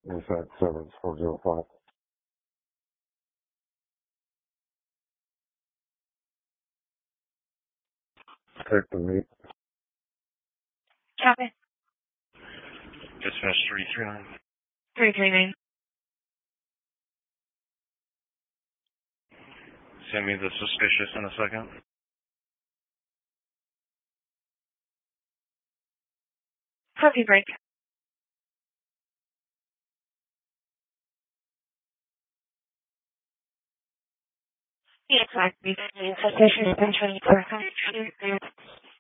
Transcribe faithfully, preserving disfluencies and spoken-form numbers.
Inside seven four zero five. Take the meet. Copy. Dispatch three three nine. three three nine. Send me the suspicious in a second. Coffee break. Yes, I suspicious and twenty-four.